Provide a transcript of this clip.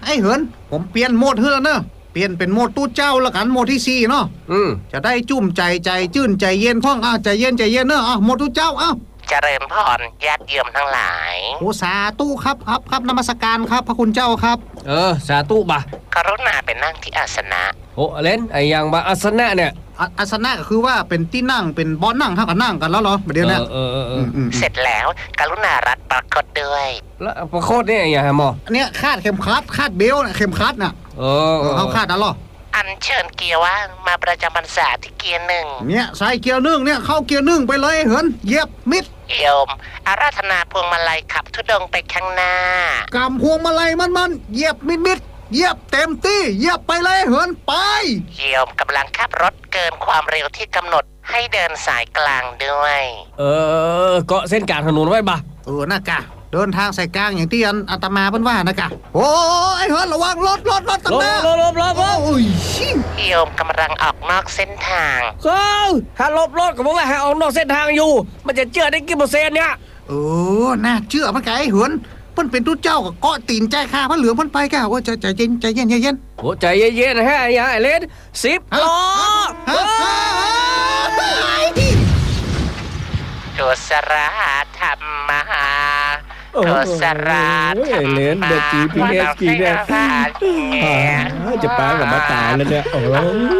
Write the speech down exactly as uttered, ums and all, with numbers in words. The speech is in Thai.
ไอ้เหินผมเปลี่ยนโหมดเฮือเนอะเปลี่ยนเป็นโหมดตู้เจ้าละกันโหมดที่สี่เนาะอืมจะได้จุ่มใจใจจื่นใจเย็นพ่องอ่ะใจเย็นใจเย็นเนอะอ่ะโหมดตู้เจ้าอ่ะเจริญพรญาติโยมทั้งหลายโอสาตู้ครับครับครับนมัสการครับพระคุณเจ้าครับเออสาธุบะกรุณาไปนั่งที่อาสนะโอ้เล่นไอ้ยังบาอาสนะเนี่ยอ่ะอาสนะก็คือว่าเป็นที่นั่งเป็นบอสนั่งเท่ากับนั่งกันแล้วเหรอประเดี๋ยวเนี้เออเออเออมอืมเสร็จแล้วกรุณารัดประคตด้วยแล้วประโคตรเนี่ยอย่างฮะหมออันเนี้ยคาดเข็มขัดคาดเบลต์น่ะเข็มขัดน่ะเออเออเขาคาดแล้วเหรออัญเชิญเกียร์ว่างมาประจำพรรษาที่เกียร์หนึ่งเนี่ยใส่เกียร์หนึ่งเนี่ยเข้าเกียร์หนึ่งไปเลยเหินเหยียบมิดโยมอาราธนาพวงมาลัยขับธุดงค์ไปข้างหน้ากำพวงมาลัยมันมันเหยียบมิดมิดเหยียบเต็มที่เหยียบไปเลยเหินไปโยมกำลังขับรถเกินความเร็วที่กำหนดให้เดินสายกลางด้วยเออเกาะเส้นกลางถนนไว้บะเออนะกะเดินทางสายกลางอย่างที่อันอาตมาเพิ่นว่านะกะโอ้ยเหินระวังรถรถรถตัลงบหน้าลบลบลบลบโอ้ยชิโยมกำลังออกนอกเส้นทางเข้าถ้าลบรถก็บอกว่าให้ออกนอกเส้นทางอยู่ มันจะเจือได้กี่เปอร์เซ็นต์เนี่ยเออน่าเชื่อมันไกไอ้เหินเพิ่นเป็นตู้เจ้ากับเกาะตีนใจคาพระเหลืองเพิ่นไปกะว่าใจใจเย็นใจเย็นใจเย็นโอ้ใจเย็นๆนะฮะไอ้ยาไอ้เล่นสิบล้อฮะฮะฮะกุศลธรรมะกุศลธรรมะเล่นเด็กจีพีเอสกี่เนี่ยเนี่ยจะป้ากับมาตายแล้วเนี่ยโอ้